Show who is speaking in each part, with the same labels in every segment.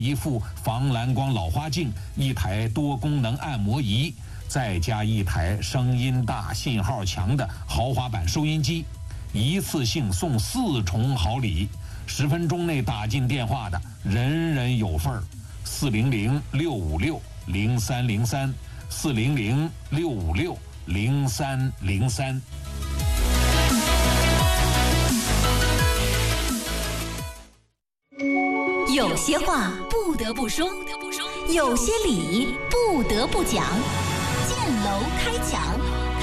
Speaker 1: 一副防蓝光老花镜，一台多功能按摩仪，再加一台声音大、信号强的豪华版收音机，一次性送4重好礼。10分钟内打进电话的，人人有份儿。400-656-0303，400-656-0303。
Speaker 2: 有些话不得不说，有些理不得不讲。建楼开讲，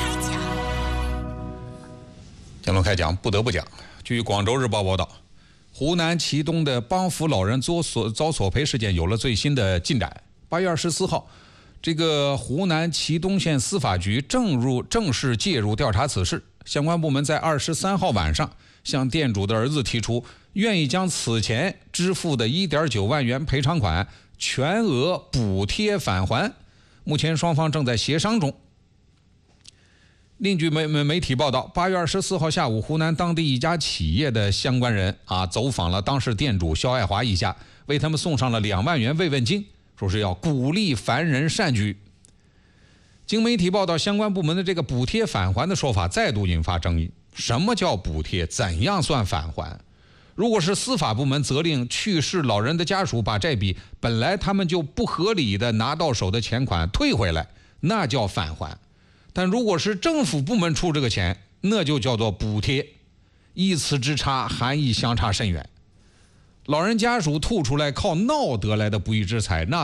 Speaker 3: 建楼开讲不得不讲。据广州日报报道，湖南祁东的帮扶老人遭索赔事件有了最新的进展。8月24号，这个湖南祁东县司法局正式介入调查此事。相关部门在23号晚上向店主的儿子提出，愿意将此前支付的1.9万元赔偿款全额补贴返还。目前双方正在协商中。另据媒体报道，8月24号下午，湖南当地一家企业的相关人走访了当事店主肖爱华一家，为他们送上了2万元慰问金，说是要鼓励凡人善举。经媒体报道，相关部门的这个补贴返还的说法再度引发争议。什么叫补贴？怎样算返还？如果是司法部门责令去世老人的家属把这笔本来他们就不合理的拿到手的钱款退回来，那叫返还。但如果是政府部门出这个钱，那就叫做补贴，一词之差，含义相差甚远。老人家属吐出来靠闹得来的不义之财，那